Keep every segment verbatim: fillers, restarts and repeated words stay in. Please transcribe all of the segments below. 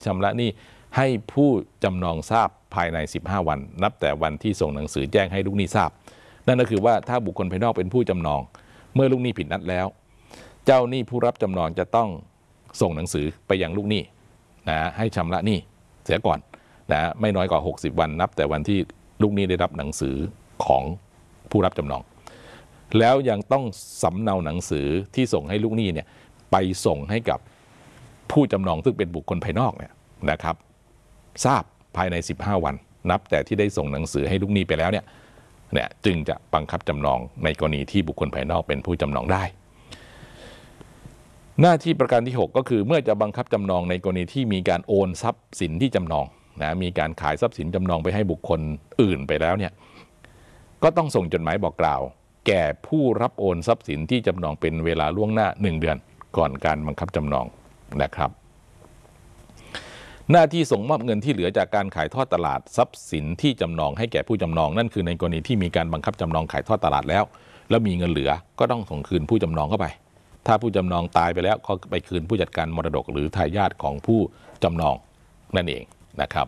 ชำระหนี้ให้ผู้จำนองทราบภายในสิบห้าวันนับแต่วันที่ส่งหนังสือแจ้งให้ลูกหนี้ทราบนั่นก็คือว่าถ้าบุคคลภายนอกเป็นผู้จำนองเมื่อลูกหนี้ผิดนัดแล้วเจ้าหนี้ผู้รับจำนองจะต้องส่งหนังสือไปยังลูกหนี้นะให้ชำระหนี้เสียก่อนนะไม่น้อยกว่าหกสิบวันนับแต่วันที่ลูกหนี้ได้รับหนังสือของผู้รับจำนองแล้วยังต้องสำเนาหนังสือที่ส่งให้ลูกหนี้เนี่ยไปส่งให้กับผู้จำนองซึ่งเป็นบุคคลภายนอกเนี่ยนะครับทราบภายในสิบห้าวันนับแต่ที่ได้ส่งหนังสือให้ลูกหนี้ไปแล้วเนี่ยเนี่ยจึงจะบังคับจำนองในกรณีที่บุคคลภายนอกเป็นผู้จำนองได้หน้าที่ประการที่หกก็คือเมื่อจะบังคับจำนองในกรณีที่มีการโอนทรัพย์สินที่จำนองนะมีการขายทรัพย์สินจำนองไปให้บุคคลอื่นไปแล้วเนี่ยก็ต้องส่งจดหมายบอกกล่าวแก่ผู้รับโอนทรัพย์สินที่จำนองเป็นเวลาล่วงหน้าหนึ่งเดือนก่อนการบังคับจำนองนะครับหน้าที่ส่งมอบเงินที่เหลือจากการขายทอดตลาดทรัพย์สินที่จำนองให้แก่ผู้จำนองนั่นคือในกรณีที่มีการบังคับจำนองขายทอดตลาดแล้วแล้วมีเงินเหลือก็ต้องส่งคืนผู้จำนองเข้าไปถ้าผู้จำนองตายไปแล้วก็ไปคืนผู้จัดการมรดกหรือทายาทของผู้จำนองนั่นเองนะครับ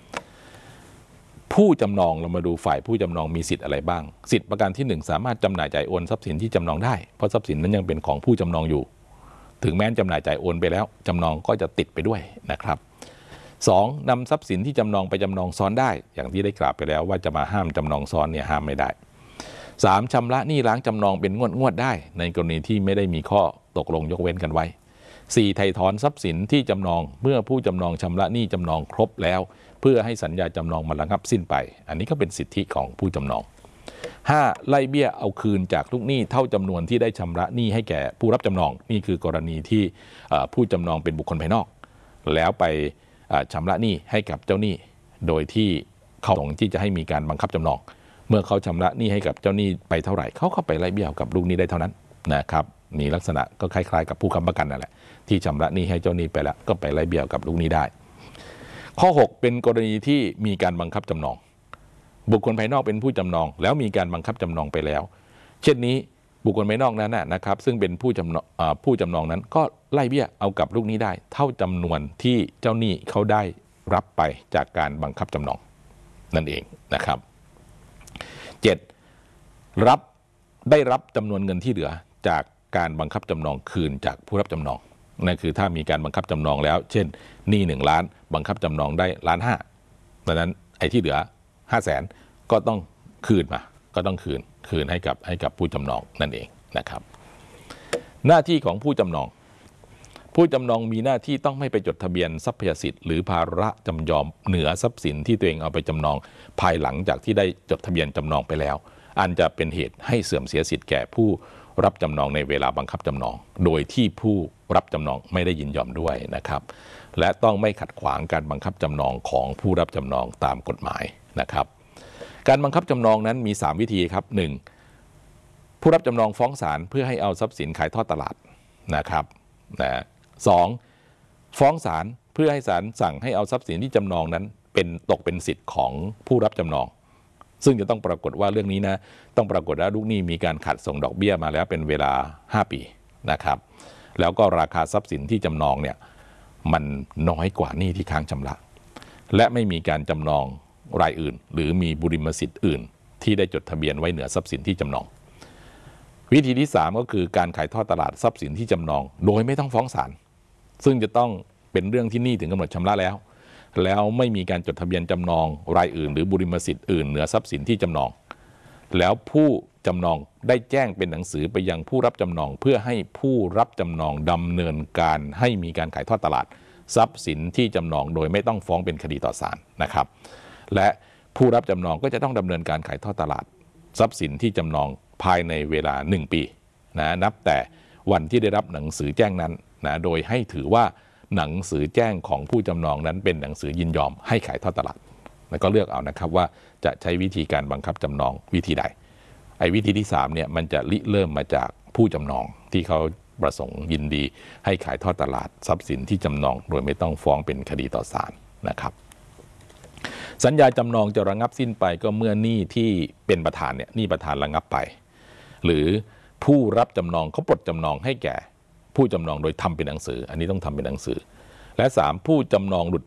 ผู้จำนองเรามาดูฝ่ายผู้จำนองมีสิทธิ์อะไรบ้างสิทธิประการที่หนึ่งสามารถจำหน่ายจ่ายโอนทรัพย์สินที่จำนองได้เพราะทรัพย์สินนั้นยังเป็นของผู้จำนองอยู่ถึงแม้จำหน่ายจ่ายโอนไปแล้วจำนองก็จะติดไปด้วยนะครับสองนำทรัพย์สินที่จำนองไปจำนองซ้อนได้อย่างที่ได้กล่าวไปแล้วว่าจะมาห้ามจำนองซ้อนเนี่ยห้ามไม่ได้สามชำระหนี้ล้างจำนองเป็นงวดงวดได้ในกรณีที่ไม่ได้มีข้อตกลงยกเว้นกันไว้สี่ไถ่ถอนทรัพย์สินที่จำนองเมื่อผู้จำนองชำระหนี้จำนองครบแล้วเพื่อให้สัญญาจำนองมันระงับสิ้นไปอันนี้ก็เป็นสิทธิของผู้จำนองห้าไล่เบี้ยเอาคืนจากลูกหนี้เท่าจำนวนที่ได้ชำระหนี้ให้แก่ผู้รับจำนองนี่คือกรณีที่ผู้จำนองเป็นบุคคลภายนอกแล้วไปชำระหนี้ให้กับเจ้าหนี้โดยที่เขาตรงที่จะให้มีการบังคับจำนองเมื่อเขาชำระหนี้ให้กับเจ้าหนี้ไปเท่าไหร่เขาก็ไปไล่เบี้ยกับลูกหนี้ได้เท่านั้นนะครับมีลักษณะก็คล้ายๆกับผู้ค้ำประกันนั่นแหละที่ชำระหนี้ให้เจ้าหนี้ไปแล้วก็ไปไล่เบี้ยกับลูกหนี้ได้ข้อหกเป็นกรณีที่มีการบังคับจำนองบุคคลภายนอกเป็นผู้จำนองแล้วมีการบังคับจำนองไปแล้วเช่นนี้บุคคลภายนอกนั้นนะครับซึ่งเป็นผู้จำนองผู้จำนองนั้นก็ไล่เบี้ยเอากับลูกหนี้ได้เท่าจำนวนที่เจ้าหนี้เขาได้รับไปจากการบังคับจำนองนั่นเองนะครับเจ็ดรับได้รับจำนวนเงินที่เหลือจากการบังคับจำนองคืนจากผู้รับจำนองนั่นคือถ้ามีการบังคับจำนองแล้วเช่นหนี้หนึ่งล้านบังคับจำนองได้ล้านห้าดังนั้นไอ้ที่เหลือห้าแสนก็ต้องคืนมาก็ต้องคืนคืนให้กับให้กับผู้จำนองนั่นเองนะครับหน้าที่ของผู้จำนองผู้จำนองมีหน้าที่ต้องไม่ไปจดทะเบียนทรัพยสิทธิ์หรือภาระจำยอมเหนือทรัพย์สินที่ตัวเองเอาไปจำนองภายหลังจากที่ได้จดทะเบียนจำนองไปแล้วอันจะเป็นเหตุให้เสื่อมเสียสิทธิ์แก่ผู้รับจำนองในเวลาบังคับจำนองโดยที่ผู้รับจำนองไม่ได้ยินยอมด้วยนะครับและต้องไม่ขัดขวางการบังคับจำนองของผู้รับจำนองตามกฎหมายนะครับการบังคับจำนองนั้นมีสามวิธีครับหนึ่งผู้รับจำนองฟ้องศาลเพื่อให้เอาทรัพย์สินขายทอดตลาดนะครับนะสองฟ้องศาลเพื่อให้ศาลสั่งให้เอาทรัพย์สินที่จำนองนั้นเป็นตกเป็นสิทธิ์ของผู้รับจำนองซึ่งจะต้องปรากฏว่าเรื่องนี้นะต้องปรากฏว่าลูกหนี้มีการขัดส่งดอกเบี้ยมาแล้วเป็นเวลาห้าปีนะครับแล้วก็ราคาทรัพย์สินที่จำนองเนี่ยมันน้อยกว่าหนี้ที่ค้างชำระและไม่มีการจำนองรายอื่นหรือมีบุริมสิทธิ์อื่นที่ได้จดทะเบียนไว้เหนือทรัพย์สินที่จำนองวิธีที่สามก็คือการขายทอดตลาดทรัพย์สินที่จำนองโดยไม่ต้องฟ้องศาลซึ่งจะต้องเป็นเรื่องที่หนี้ถึงกำหนดชำระแล้วแล้วไม่มีการจดทะเบียนจำนองรายอื่นหรือบุริมสิทธิ์อื่นเหนือทรัพย์สินที่จำนองแล้วผู้จำนองได้แจ้งเป็นหนังสือไปยังผู้รับจำนองเพื่อให้ผู้รับจำนองดำเนินการให้มีการขายทอดตลาดทรัพย์สินที่จำนองโดยไม่ต้องฟ้องเป็นคดีต่อศาลนะครับและผู้รับจำนองก็จะต้องดำเนินการขายทอดตลาดทรัพย์สินที่จำนองภายในเวลาหนึ่งปีนะนับแต่วันที่ได้รับหนังสือแจ้งนั้นนะโดยให้ถือว่าหนังสือแจ้งของผู้จำนองนั้นเป็นหนังสือยินยอมให้ขายทอดตลาดแล้วก็เลือกเอานะครับว่าจะใช้วิธีการบังคับจำนองวิธีใดไอ้วิธีที่สามเนี่ยมันจะริเริ่มมาจากผู้จำนองที่เขาประสงค์ยินดีให้ขายทอดตลาดทรัพย์สินที่จำนองโดยไม่ต้องฟ้องเป็นคดีต่อศาลนะครับสัญญาจำนองจะระงับสิ้นไปก็เมื่อหนี้ที่เป็นประธานเนี่ยหนี้ประธานระงับไปหรือผู้รับจำนองเขาปลดจำนองให้แก่ผู้จำนองโดยทำเป็นหนังสืออันนี้ต้องทำเป็นหนังสือและสามผู้จำนองหลุด